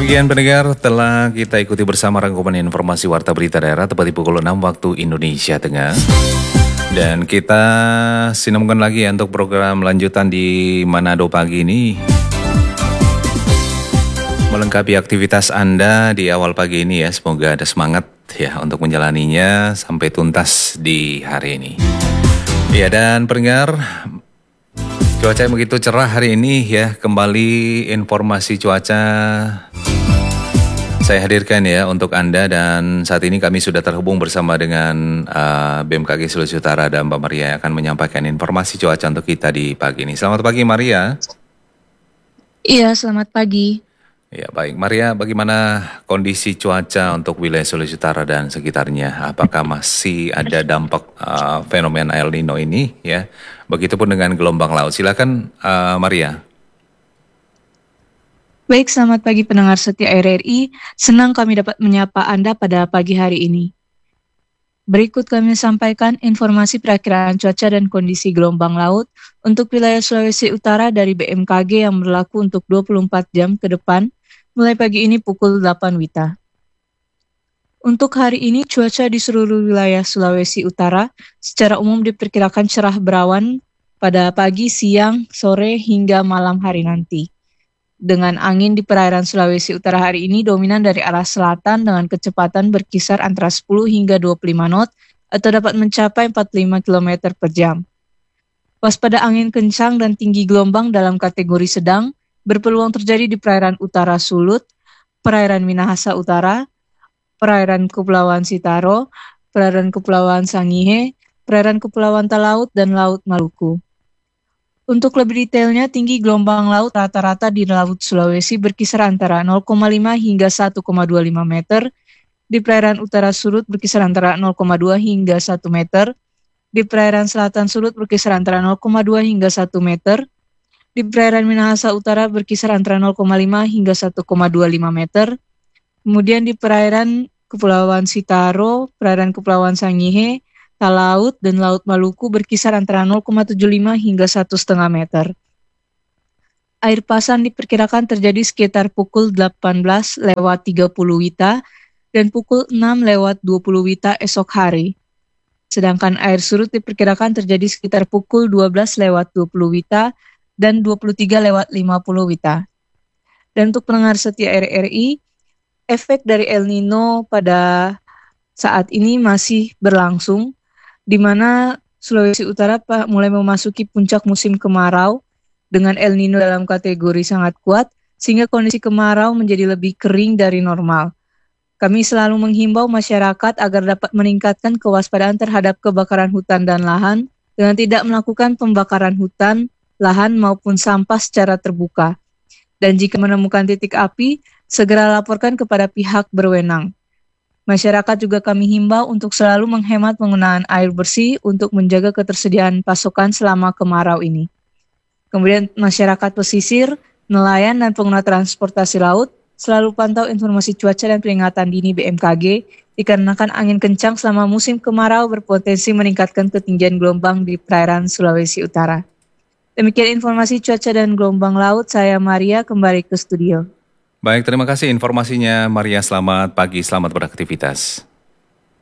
Demikian pendengar, telah kita ikuti bersama rangkuman informasi Warta Berita Daerah tepat di pukul 6 waktu Indonesia Tengah. Dan kita sinamkan lagi ya untuk program lanjutan di Manado pagi ini. Melengkapi aktivitas Anda di awal pagi ini ya, semoga ada semangat ya untuk menjalaninya sampai tuntas di hari ini. Ya, dan pendengar, cuaca yang begitu cerah hari ini ya, kembali informasi cuaca saya hadirkan ya untuk Anda, dan saat ini kami sudah terhubung bersama dengan BMKG Sulawesi Utara dan Mbak Maria yang akan menyampaikan informasi cuaca untuk kita di pagi ini. Selamat pagi Maria. Iya, selamat pagi. Ya baik, Maria, bagaimana kondisi cuaca untuk wilayah Sulawesi Utara dan sekitarnya? Apakah masih ada dampak fenomena El Nino ini ya? Begitupun dengan gelombang laut. Silakan Maria. Baik, selamat pagi pendengar setia RRI. Senang kami dapat menyapa Anda pada pagi hari ini. Berikut kami sampaikan informasi perakiraan cuaca dan kondisi gelombang laut untuk wilayah Sulawesi Utara dari BMKG yang berlaku untuk 24 jam ke depan, mulai pagi ini pukul 8 WITA. Untuk hari ini, cuaca di seluruh wilayah Sulawesi Utara secara umum diperkirakan cerah berawan pada pagi, siang, sore, hingga malam hari nanti. Dengan angin di perairan Sulawesi Utara hari ini dominan dari arah selatan dengan kecepatan berkisar antara 10 hingga 25 knot atau dapat mencapai 45 km per jam. Waspada angin kencang dan tinggi gelombang dalam kategori sedang berpeluang terjadi di perairan utara Sulut, perairan Minahasa Utara, perairan Kepulauan Sitaro, perairan Kepulauan Sangihe, perairan Kepulauan Talaut, dan Laut Maluku. Untuk lebih detailnya, tinggi gelombang laut rata-rata di Laut Sulawesi berkisar antara 0,5 hingga 1,25 meter, di perairan utara Sulut berkisar antara 0,2 hingga 1 meter, di perairan selatan Sulut berkisar antara 0,2 hingga 1 meter, di perairan Minahasa Utara berkisar antara 0,5 hingga 1,25 meter, kemudian di perairan Kepulauan Sitaro, perairan Kepulauan Sangihe, Talaut, dan Laut Maluku berkisar antara 0,75 hingga 1,5 meter. Air pasang diperkirakan terjadi sekitar pukul 18:30 WITA dan pukul 6:20 WITA esok hari. Sedangkan air surut diperkirakan terjadi sekitar pukul 12:20 WITA dan 23:50 WITA. Dan untuk pendengar setia RRI, efek dari El Nino pada saat ini masih berlangsung, di mana Sulawesi Utara mulai memasuki puncak musim kemarau dengan El Nino dalam kategori sangat kuat, sehingga kondisi kemarau menjadi lebih kering dari normal. Kami selalu menghimbau masyarakat agar dapat meningkatkan kewaspadaan terhadap kebakaran hutan dan lahan dengan tidak melakukan pembakaran hutan, lahan maupun sampah secara terbuka. Dan jika menemukan titik api, segera laporkan kepada pihak berwenang. Masyarakat juga kami himbau untuk selalu menghemat penggunaan air bersih untuk menjaga ketersediaan pasokan selama kemarau ini. Kemudian masyarakat pesisir, nelayan, dan pengguna transportasi laut selalu pantau informasi cuaca dan peringatan dini BMKG dikarenakan angin kencang selama musim kemarau berpotensi meningkatkan ketinggian gelombang di perairan Sulawesi Utara. Demikian informasi cuaca dan gelombang laut, saya Maria kembali ke studio. Baik, terima kasih informasinya Maria. Selamat pagi, selamat beraktivitas.